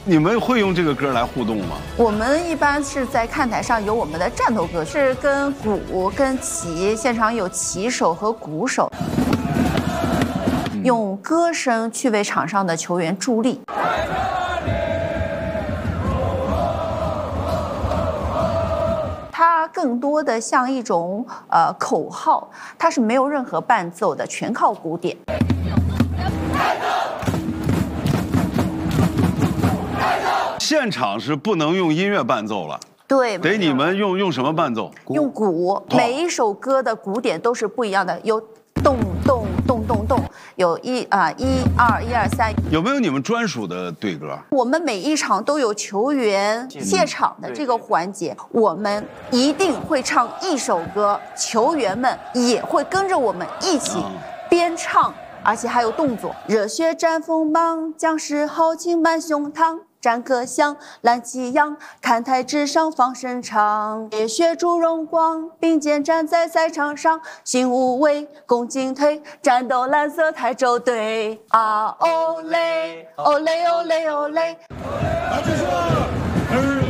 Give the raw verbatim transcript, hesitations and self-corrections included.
你们会用这个歌来互动吗？ 我们一般是在看台上有我们的战斗歌，是跟鼓、跟旗，现场有旗手和鼓手，用歌声去为场上的球员助力。它更多的像一种呃口号，它是没有任何伴奏的，全靠鼓点。 现场是不能用音乐伴奏了， 对， 得你们用用什么伴奏？ 用鼓，每一首歌的鼓点都是不一样的，有动动动动动，有一啊一二一二三。 有没有你们专属的队歌？ 我们每一场都有球员谢场的这个环节，我们一定会唱一首歌，球员们也会跟着我们一起边唱，而且还有动作。热血战锋芒，将士豪情满胸膛。战歌响，蓝旗扬，看台之上放声唱。热血铸荣光，并肩站在赛场上，心无畏，共进退，战斗蓝色台州队。啊哦嘞，哦嘞哦嘞哦嘞。 啊，这是儿